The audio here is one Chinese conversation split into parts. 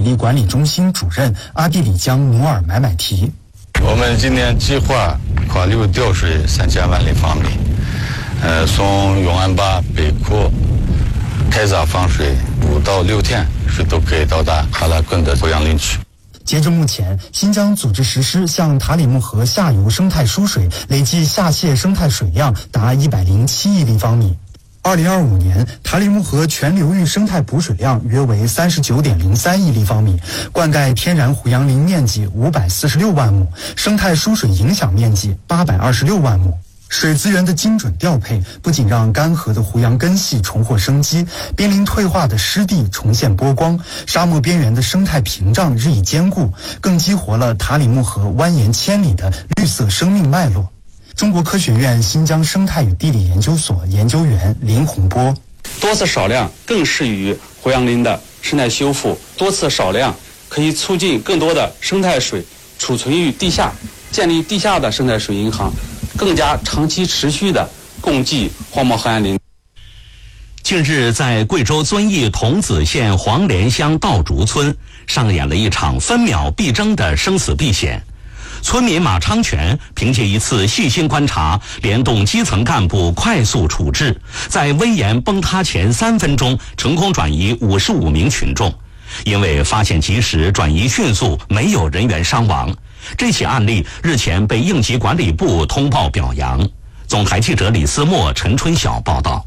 力管理中心主任阿地里江努尔买买提。 我们今年计划跨流调水3000万立方米，从永安坝北库开闸放水5到6天是都可以到达哈拉棍的鄱阳林区。 截至目前，新疆组织实施向塔里木河下游生态输水，累计下泄生态水量达107亿立方米。2025年，塔里木河全流域生态补水量约为39.03亿立方米，灌溉天然胡杨林面积546万亩，生态输水影响面积826万亩。水资源的精准调配，不仅让干涸的胡杨根系重获生机，濒临退化的湿地重现波光，沙漠边缘的生态屏障日益坚固，更激活了塔里木河蜿蜒千里的绿色生命脉络。中国科学院新疆生态与地理研究所研究员林洪波： 多次少量更适于胡杨林的生态修复，多次少量可以促进更多的生态水储存于地下，建立地下的生态水银行，更加长期持续的供给荒漠河岸林。 近日，在贵州遵义桐梓县黄连乡稻竹村上演了一场分秒必争的生死避险。村民马昌全凭借一次细心观察，联动基层干部快速处置，在危岩崩塌前3分钟成功转移55名群众。因为发现及时，转移迅速，没有人员伤亡。这起案例日前被应急管理部通报表扬。总台记者李思墨、陈春晓报道。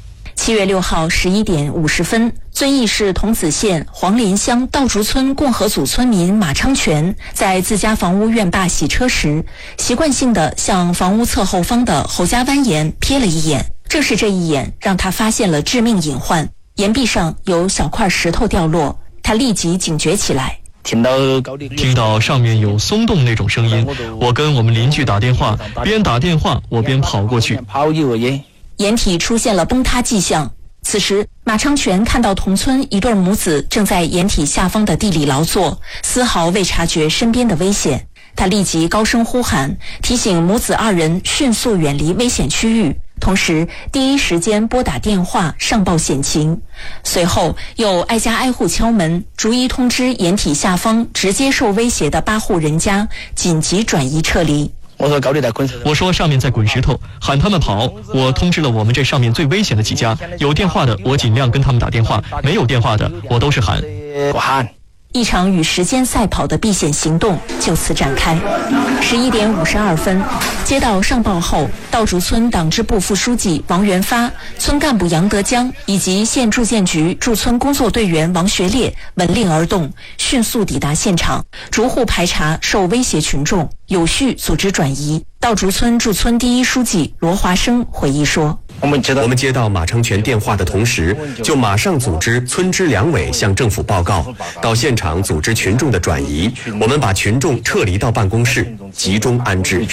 7月6号11点50分，遵义市桐梓县黄连乡稻竹村共和组村民马昌全在自家房屋院坝洗车时，习惯性地向房屋侧后方的侯家湾岩瞥了一眼。正是这一眼，让他发现了致命隐患，岩壁上有小块石头掉落，他立即警觉起来。 听到上面有松动那种声音，我跟我们邻居打电话，边打电话我边跑过去。 岩体出现了崩塌迹象，此时马昌全看到同村一对母子正在岩体下方的地里劳作，丝毫未察觉身边的危险。他立即高声呼喊，提醒母子2人迅速远离危险区域，同时第一时间拨打电话上报险情。随后又挨家挨户敲门，逐一通知岩体下方直接受威胁的8户人家紧急转移撤离。 我说上面在滚石头，喊他们跑。我通知了我们这上面最危险的几家，有电话的我尽量跟他们打电话，没有电话的我都是喊。 一场与时间赛跑的避险行动就此展开。11点52分，接到上报后，稻竹村党支部副书记王元发、村干部杨德江以及县住建局驻村工作队员王学烈闻令而动，迅速抵达现场，逐户排查受威胁群众，有序组织转移。稻竹村驻村第一书记罗华生回忆说： 我们接到马昌全电话的同时，就马上组织村支两委向政府报告，到现场组织群众的转移。我们把群众撤离到办公室，集中安置。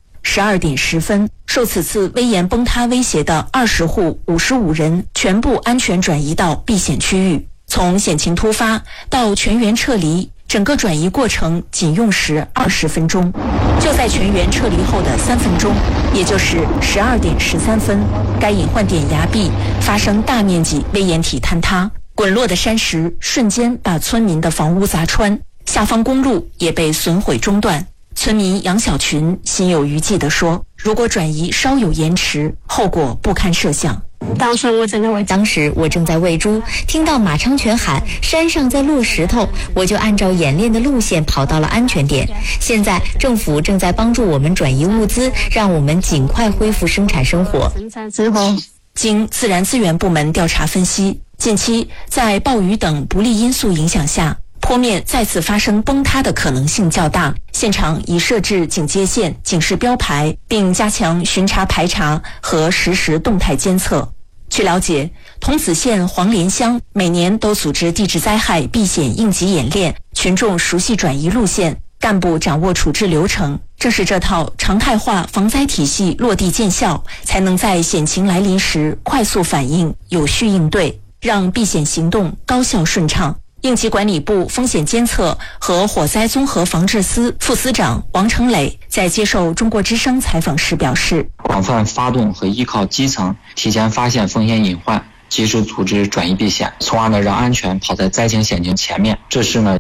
12点10分，受此次危岩崩塌威胁的20户55人全部安全转移到避险区域。从险情突发到全员撤离，整个转移过程仅用时20分钟。就在全员撤离后的3分钟，也就是12点13分，该隐患点崖壁发生大面积危岩体坍塌，滚落的山石瞬间把村民的房屋砸穿，下方公路也被损毁中断。村民杨小群心有余悸地说：如果转移稍有延迟，后果不堪设想。 当时我正在喂猪，听到马昌全喊山上在落石头，我就按照演练的路线跑到了安全点。现在政府正在帮助我们转移物资，让我们尽快恢复生产生活。 经自然资源部门调查分析，近期在暴雨等不利因素影响下，坡面再次发生崩塌的可能性较大，现场已设置警戒线、警示标牌，并加强巡查排查和实时动态监测。据了解，桐梓县黄连乡每年都组织地质灾害避险应急演练，群众熟悉转移路线，干部掌握处置流程。正是这套常态化防灾体系落地见效，才能在险情来临时快速反应、有序应对，让避险行动高效顺畅。应急管理部风险监测和火灾综合防治司副司长王成磊在接受中国之声采访时表示： 广泛发动和依靠基层，提前发现风险隐患，及时组织转移避险，从而让安全跑在灾情险情前面。这是